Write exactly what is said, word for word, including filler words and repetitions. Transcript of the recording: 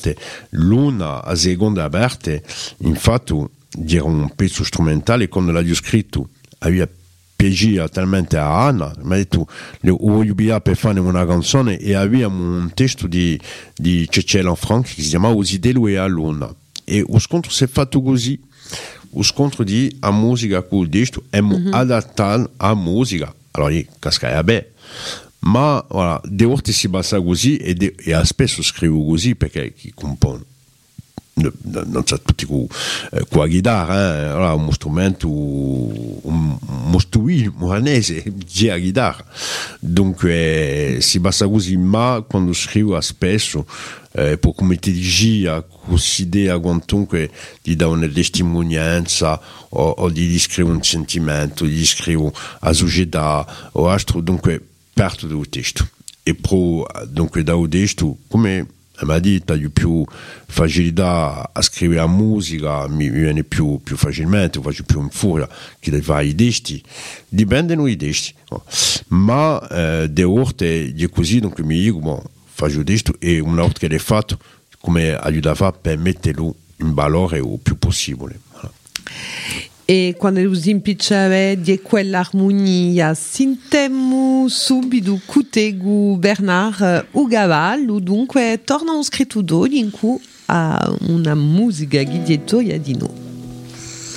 aperte, l'una a seconda aperte, infatti era un pezzo strumentale quando l'ho scritto, aveva piaciuto talmente a Anna, mi ha detto, voglio bene per fare una canzone e avevamo un testo di, di Cecce Lanfranc che si chiamava Usidelo e a Luna. E lo scontro si è fatto così, lo scontro di a musica col testo è mm-hmm. adattato a musica, allora io cascai a beh, ma voilà, de volte si passa così e, de, e spesso scrivo così perché chi compone non c'è tutti con eh, la chitarra, eh, allora, uno strumento un, uno studio moranese c'è la chitarra, dunque eh, si passa così, ma quando scrivo spesso eh, per come ti dici considera quantunque di dare una testimonianza o, o di descrivere un sentimento, di descrivere la società o altro, dunque parto del testo e pro dunque da un testo come mi ha detto ho più facilità a scrivere la musica, mi viene più, più facilmente, faccio più in furia che da fare i testi, dipendono i testi, ma eh, de volte è così, dunque mi dico bon, faccio il testo e una volta che l'hai fatto come aiutava per metterlo in valore il più possibile. E quando si impicciava di quell'armonia sentiamo subito Cutegu Bernard Ugavallo, dunque torna un scritto in cui a una musica che dietro di noi.